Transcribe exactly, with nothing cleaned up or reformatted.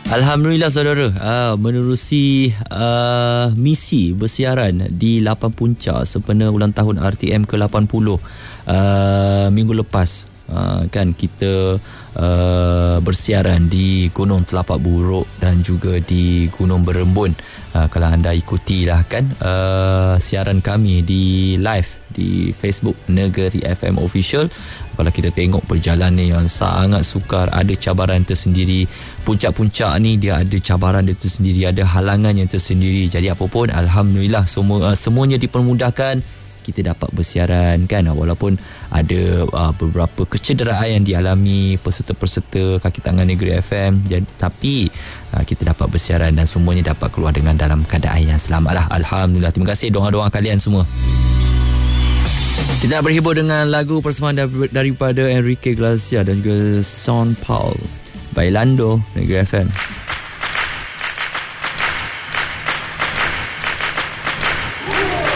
Alhamdulillah saudara, uh, menerusi uh, misi bersiaran di lapan puncak sempena ulang tahun R T M ke lapan puluh uh, minggu lepas. Uh, kan kita uh, bersiaran di Gunung Telapak Buruk dan juga di Gunung Berembun. Uh, kalau anda ikutilah kan uh, siaran kami di live di Facebook Negeri F M Official. Kalau kita tengok perjalanan yang sangat sukar, ada cabaran tersendiri. Puncak-puncak ni dia ada cabaran dia tersendiri, ada halangan yang tersendiri. Jadi apa pun alhamdulillah semua uh, semuanya dipermudahkan. Kita dapat bersiaran kan, walaupun ada uh, beberapa kecederaan yang dialami peserta-peserta kaki tangan Negeri F M, jadi, tapi uh, kita dapat bersiaran dan semuanya dapat keluar dengan dalam keadaan yang selamat lah. Alhamdulillah. Terima kasih doa-doa kalian semua. Kita nak berhibur dengan lagu persembahan daripada Enrique Iglesias dan juga Sean Paul, Bailando, Negeri F M.